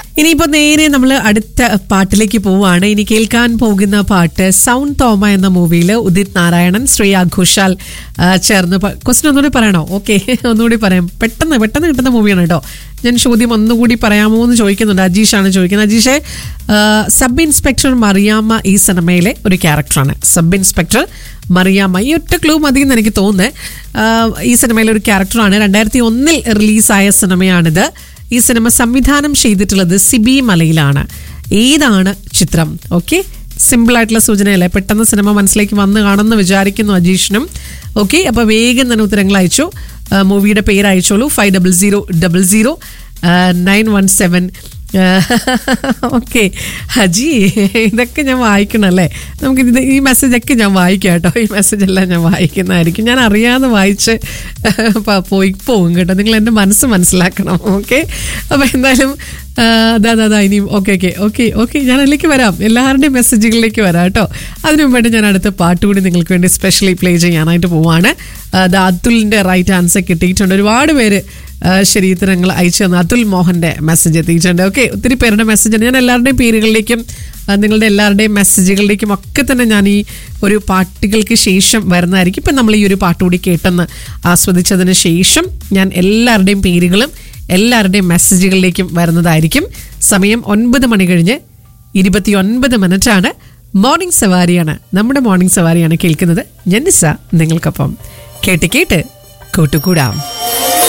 ഇനിയിപ്പോൾ നേരെ നമ്മൾ അടുത്ത പാട്ടിലേക്ക് പോവുകയാണ്. ഇനി കേൾക്കാൻ പോകുന്ന പാട്ട് സൗണ്ട് തോമ എന്ന മൂവിയിൽ ഉദിത് നാരായണൻ, ശ്രേയ ഘോഷാൽ ചേർന്ന്. ക്വസ്റ്റ്യൻ ഒന്നുകൂടി പറയണോ? ഓക്കെ, ഒന്നുകൂടി പറയാം. പെട്ടെന്ന് കിട്ടുന്ന മൂവിയാണ് കേട്ടോ. ഞാൻ ചോദ്യം ഒന്നുകൂടി പറയാമോ എന്ന് ചോദിക്കുന്നുണ്ട്. അജീഷാണ് ചോദിക്കുന്നത്. അജീഷെ, സബ് ഇൻസ്പെക്ടർ മറിയാമ്മ ഈ സിനിമയിലെ ഒരു ക്യാരക്ടറാണ്. സബ് ഇൻസ്പെക്ടർ മറിയാമ്മ, ഈ ഒറ്റ ക്ലൂ മതി എന്ന് എനിക്ക് തോന്നുന്നത്. ഈ സിനിമയിലെ ഒരു ക്യാരക്ടറാണ്. 2001 റിലീസായ സിനിമയാണിത്. ഈ സിനിമ സംവിധാനം ചെയ്തിട്ടുള്ളത് സിബി മലയിലാണ്. ഏതാണ് ചിത്രം? ഓക്കെ, സിമ്പിൾ ആയിട്ടുള്ള സൂചനയല്ലേ, പെട്ടെന്ന് സിനിമ മനസ്സിലേക്ക് വന്ന് കാണുമെന്ന് വിചാരിക്കുന്നു അജീഷിനും. ഓക്കെ, അപ്പോൾ വേഗം തന്നെ ഉത്തരങ്ങൾ അയച്ചു. മൂവിയുടെ പേര് അയച്ചോളൂ. 50000917. ഓക്കെ ഹജി, ഇതൊക്കെ ഞാൻ വായിക്കണല്ലേ. നമുക്കിത് ഈ മെസ്സേജൊക്കെ ഞാൻ വായിക്കാം കേട്ടോ. ഈ മെസ്സേജെല്ലാം ഞാൻ വായിക്കുന്നതായിരിക്കും. ഞാൻ അറിയാതെ വായിച്ച് പോകും കേട്ടോ. നിങ്ങൾ എൻ്റെ മനസ്സ് മനസ്സിലാക്കണം. ഓക്കെ, അപ്പോൾ എന്തായാലും അതാ ഇനിയും ഓക്കെ ഞാൻ അതിലേക്ക് വരാം. എല്ലാവരുടെയും മെസ്സേജുകളിലേക്ക് വരാം കേട്ടോ. അതിനു മുമ്പായിട്ട് ഞാൻ അടുത്ത പാട്ട് കൂടി നിങ്ങൾക്ക് വേണ്ടി സ്പെഷ്യലി പ്ലേ ചെയ്യാനായിട്ട് പോവാണ്. അതുലിൻ്റെ റൈറ്റ് ആൻസർ കിട്ടിയിട്ടുണ്ട്. ഒരുപാട് പേര് ശരി ഉത്തരങ്ങൾ അയച്ചു തന്നു. അതുൽ മോഹൻ്റെ മെസ്സേജ് എത്തിയിട്ടുണ്ട്. ഓക്കെ, ഒത്തിരി പേരുടെ മെസ്സേജ്. ഞാൻ എല്ലാവരുടെയും പേരുകളിലേക്കും നിങ്ങളുടെ എല്ലാവരുടെയും മെസ്സേജുകളിലേക്കും ഒക്കെ തന്നെ ഞാൻ ഈ ഒരു പാട്ടുകൾക്ക് ശേഷം വരുന്നതായിരിക്കും. ഇപ്പം നമ്മൾ ഈ ഒരു പാട്ട് കൂടി കേട്ടെന്ന് ആസ്വദിച്ചതിന് ശേഷം ഞാൻ എല്ലാവരുടെയും പേരുകളും എല്ലാവരുടെയും മെസ്സേജുകളിലേക്കും വരുന്നതായിരിക്കും. സമയം 9:29 മോർണിംഗ് സവാരിയാണ്. നമ്മുടെ മോർണിംഗ് സവാരിയാണ് കേൾക്കുന്നത്. ഞാൻ നിസ, നിങ്ങൾക്കൊപ്പം കേട്ട് കൂട്ടുകൂടാം.